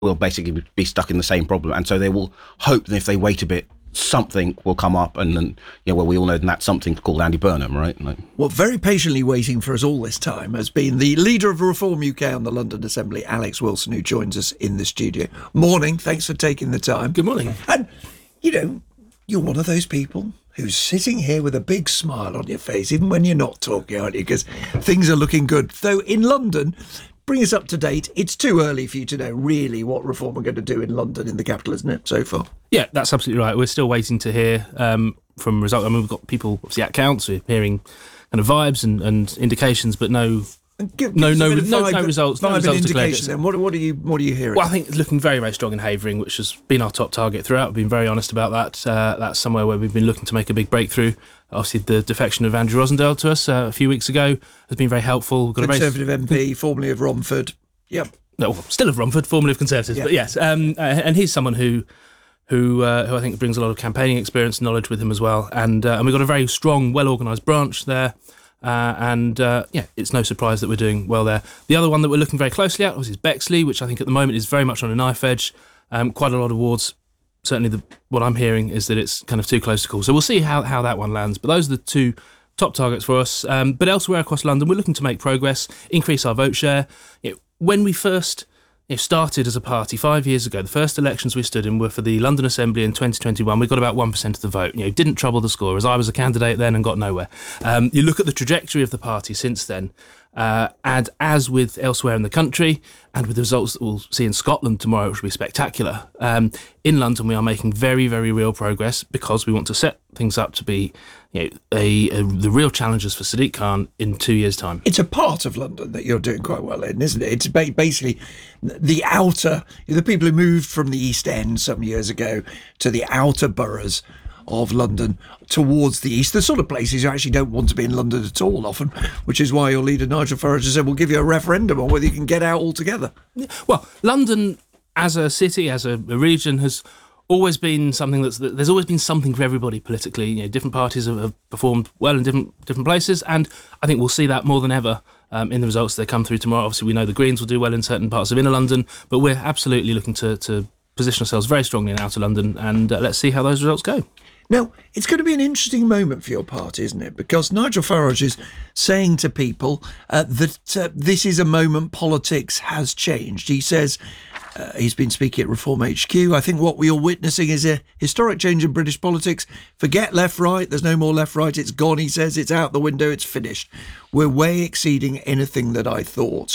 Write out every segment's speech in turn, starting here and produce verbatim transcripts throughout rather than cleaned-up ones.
will basically be stuck in the same problem. And so they will hope that if they wait a bit, something will come up, and then, you know, well, we all know that something called Andy Burnham, right? Like, well, very patiently waiting for us all this time has been the leader of Reform U K on the London Assembly, Alex Wilson, who joins us in the studio. Morning, thanks for taking the time. Good morning. And, you know, you're one of those people who's sitting here with a big smile on your face, even when you're not talking, aren't you? Because things are looking good. Though in London, bring us up to date. It's too early for you to know really what Reform are going to do in London, in the capital, isn't it, so far? Yeah, that's absolutely right. We're still waiting to hear um, from results. I mean, we've got people obviously at counts, we're hearing kind of vibes and, and indications, but no... Give, no, give no, no, no, vibe, no results. Vibe No results and declared. indication. Then what, what are you, what are you hearing? Well, I think it's looking very, very strong in Havering, which has been our top target throughout. We've been very honest about that. Uh, that's somewhere where we've been looking to make a big breakthrough. Obviously, the defection of Andrew Rosendale to us uh, a few weeks ago has been very helpful. We've got Conservative a very... M P, formerly of Romford. Yep. No, still of Romford, formerly of Conservatives, yep. but yes. Um, uh, and he's someone who. Who, uh, who I think brings a lot of campaigning experience and knowledge with him as well. And uh, and we've got a very strong, well-organised branch there. Uh, and, uh, yeah, it's no surprise that we're doing well there. The other one that we're looking very closely at was is Bexley, which I think at the moment is very much on a knife edge. Um, quite a lot of wards. Certainly the, what I'm hearing is that it's kind of too close to call. So we'll see how, how that one lands. But those are the two top targets for us. Um, but elsewhere across London, we're looking to make progress, increase our vote share. You know, when we first... It started as a party five years ago. The first elections we stood in were for the London Assembly in twenty twenty-one. We got about one percent of the vote. You know, didn't trouble the scorers. I was a candidate then and got nowhere. Um, you look at the trajectory of the party since then, uh, and as with elsewhere in the country, and with the results that we'll see in Scotland tomorrow, which will be spectacular, um, in London we are making very, very real progress because we want to set things up to be, you know, a, a, the real challenges for Sadiq Khan in two years' time. It's a part of London that you're doing quite well in, isn't it? It's ba- basically the outer, the people who moved from the East End some years ago to the outer boroughs of London towards the east, the sort of places you actually don't want to be in London at all often, which is why your leader Nigel Farage has said we'll give you a referendum on whether you can get out altogether. Well, London as a city, as a, a region, has always been something that's there's always been something for everybody politically. You know, different parties have, have performed well in different different places, and I think we'll see that more than ever um, in the results that come through tomorrow. Obviously, we know the Greens will do well in certain parts of inner London, but we're absolutely looking to, to position ourselves very strongly in outer London, and uh, let's see how those results go. Now, it's going to be an interesting moment for your party, isn't it? Because Nigel Farage is saying to people uh, that uh, this is a moment politics has changed. He says, uh, he's been speaking at Reform H Q, I think what we are witnessing is a historic change in British politics. Forget left-right, there's no more left-right, it's gone, he says, it's out the window, it's finished. We're way exceeding anything that I thought.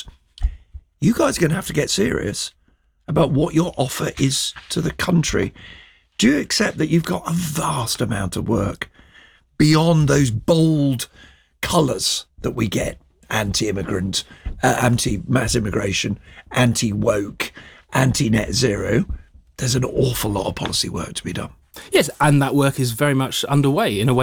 You guys are going to have to get serious about what your offer is to the country. Do you accept that you've got a vast amount of work beyond those bold colours that we get? Anti-immigrant, uh, anti-mass immigration, anti-woke, anti-net zero. There's an awful lot of policy work to be done. Yes, and that work is very much underway in a way